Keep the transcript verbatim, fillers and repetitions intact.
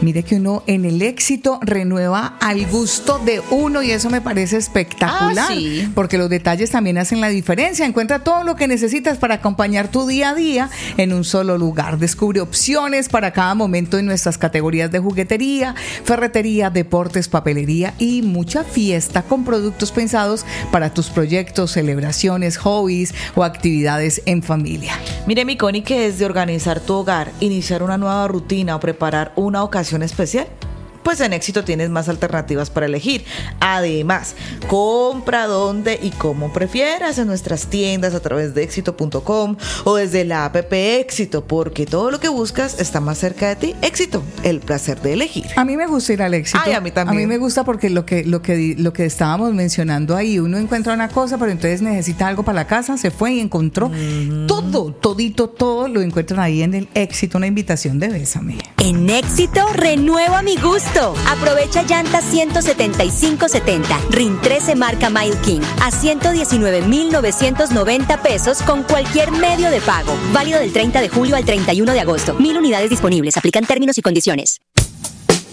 Mire que uno en el Éxito renueva al gusto de uno y eso me parece espectacular. Ah, sí. Porque los detalles también hacen la diferencia. Encuentra todo lo que necesitas para acompañar tu día a día en un solo lugar. Descubre opciones para cada momento en nuestras categorías de juguetería, ferretería, deportes, papelería y mucha fiesta con productos pensados para tus proyectos, celebraciones, hobbies o actividades en familia. Mire, mi Connie, que desde organizar tu hogar, iniciar una nueva rutina o preparar una ocasión especial, pues en Éxito tienes más alternativas para elegir. Además, compra donde y como prefieras en nuestras tiendas a través de éxito punto com o desde la app Éxito, porque todo lo que buscas está más cerca de ti. Éxito, el placer de elegir. A mí me gusta ir al Éxito. Ay, a mí también. A mí me gusta porque lo que, lo que, lo que estábamos mencionando ahí, uno encuentra una cosa, pero entonces necesita algo para la casa, se fue y encontró mm. todo, todito, todo lo encuentran ahí en el Éxito, una invitación de Bésame. En Éxito, renueva mi gusto. Aprovecha llantas ciento setenta y cinco setenta, R I N trece marca Mile King a ciento diecinueve mil novecientos noventa pesos con cualquier medio de pago. Válido del treinta de julio al treinta y uno de agosto. Mil unidades disponibles. Aplican términos y condiciones.